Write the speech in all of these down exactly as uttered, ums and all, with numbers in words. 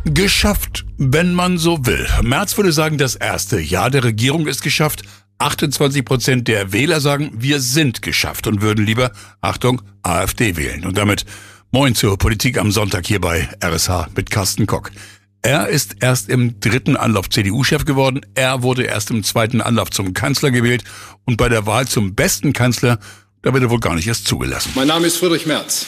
Geschafft, wenn man so will. Merz würde sagen, das erste Jahr der Regierung ist geschafft. achtundzwanzig Prozent der Wähler sagen, wir sind geschafft und würden lieber, Achtung, AfD wählen. Und damit moin zur Politik am Sonntag hier bei R S H mit Carsten Kock. Er ist erst im dritten Anlauf C D U-Chef geworden. Er wurde erst im zweiten Anlauf zum Kanzler gewählt. Und bei der Wahl zum besten Kanzler, da wird er wohl gar nicht erst zugelassen. Mein Name ist Friedrich Merz.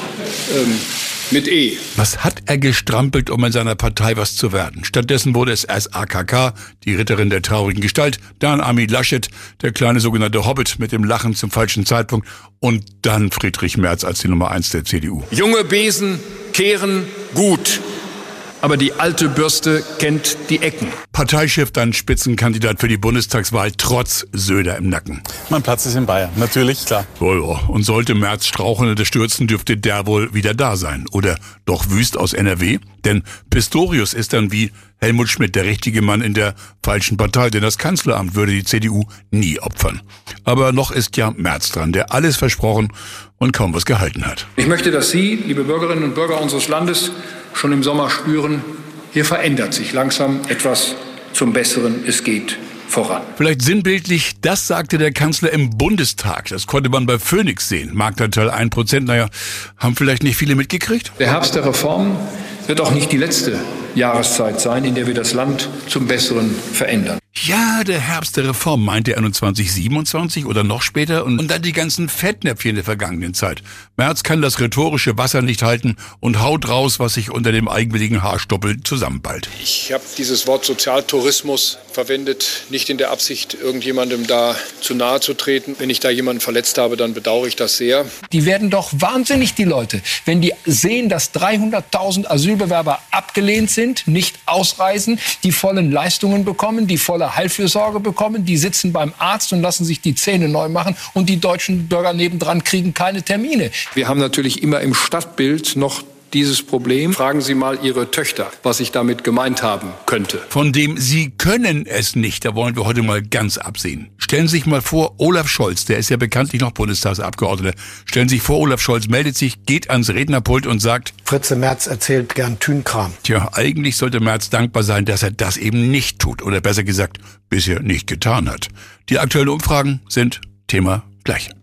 Ähm, mit E. Was hat er gestrampelt, um in seiner Partei was zu werden? Stattdessen wurde es erst A K K, die Ritterin der traurigen Gestalt, dann Armin Laschet, der kleine sogenannte Hobbit mit dem Lachen zum falschen Zeitpunkt und dann Friedrich Merz als die Nummer eins der C D U. Junge Besen kehren gut. Aber die alte Bürste kennt die Ecken. Parteichef, dann Spitzenkandidat für die Bundestagswahl, trotz Söder im Nacken. Mein Platz ist in Bayern, natürlich, klar. Oh ja. Und sollte Merz straucheln oder stürzen, dürfte der wohl wieder da sein. Oder doch Wüst aus N R W? Denn Pistorius ist dann wie Helmut Schmidt der richtige Mann in der falschen Partei. Denn das Kanzleramt würde die C D U nie opfern. Aber noch ist ja Merz dran, der alles versprochen und kaum was gehalten hat. Ich möchte, dass Sie, liebe Bürgerinnen und Bürger unseres Landes, schon im Sommer spüren, hier verändert sich langsam etwas zum Besseren. Es geht voran. Vielleicht sinnbildlich, das sagte der Kanzler im Bundestag. Das konnte man bei Phoenix sehen. Marktanteil ein Prozent, naja, haben vielleicht nicht viele mitgekriegt? Der Herbst der Reformen wird auch nicht die letzte Jahreszeit sein, in der wir das Land zum Besseren verändern. Ja, der Herbst der Reform, meinte er nun zwanzig siebenundzwanzig oder noch später und, und dann die ganzen Fettnäpfchen der vergangenen Zeit. Merz kann das rhetorische Wasser nicht halten und haut raus, was sich unter dem eigenwilligen Haarstoppel zusammenballt. Ich habe dieses Wort Sozialtourismus verwendet, nicht in der Absicht, irgendjemandem da zu nahe zu treten. Wenn ich da jemanden verletzt habe, dann bedauere ich das sehr. Die werden doch wahnsinnig, die Leute, wenn die sehen, dass dreihunderttausend Asylbewerber abgelehnt sind, nicht ausreisen, die vollen Leistungen bekommen, die volle Heilfürsorge bekommen, die sitzen beim Arzt und lassen sich die Zähne neu machen und die deutschen Bürger nebendran kriegen keine Termine. Wir haben natürlich immer im Stadtbild noch dieses Problem. Fragen Sie mal Ihre Töchter, was ich damit gemeint haben könnte. Von dem Sie können es nicht, da wollen wir heute mal ganz absehen. Stellen Sie sich mal vor, Olaf Scholz, der ist ja bekanntlich noch Bundestagsabgeordneter. Stellen Sie sich vor, Olaf Scholz meldet sich, geht ans Rednerpult und sagt: Fritze Merz erzählt gern Thünkram. Tja, eigentlich sollte Merz dankbar sein, dass er das eben nicht tut. Oder besser gesagt, bisher nicht getan hat. Die aktuellen Umfragen sind Thema gleich.